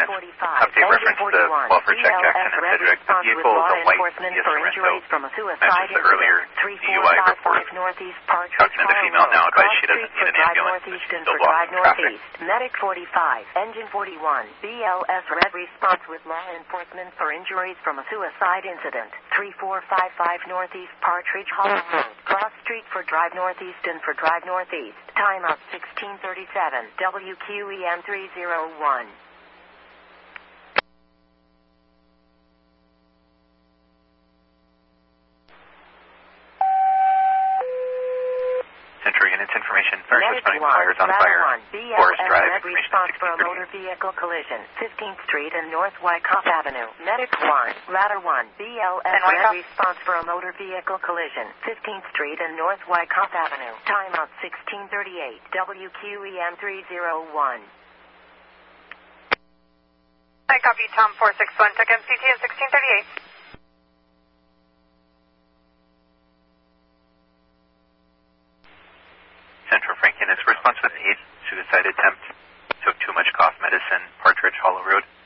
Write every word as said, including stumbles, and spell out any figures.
Update reference to the Welfare Check Jackson and Cedric. The vehicle is a white Kia Sorento. Matches the earlier D U I report. Talking to the female now, advised she doesn't need an ambulance, but she's still blocking traffic. Medic forty-five, Engine forty-one, B L S Red response with law enforcement for injuries from a suicide incident. three four five five Northeast Partridge Hollow Road. Cross Street for Drive Northeast and for Drive Northeast. Time up sixteen thirty-seven. W Q E M three oh one. Central Units information. First responding fires on fire. Forest Drive. Red response for a motor vehicle collision. fifteenth Street and North Wyckoff Avenue. Medic one. Ladder one. B L S Red response for a motor vehicle collision. fifteenth Street and North Wyckoff Avenue. Time out sixteen thirty-eight. W Q E M three oh one. I copy Tom four six one. Check M C T at sixteen thirty-eight. Central Franklin is response with eight suicide attempt. Took too much cough medicine. Partridge Hollow Road.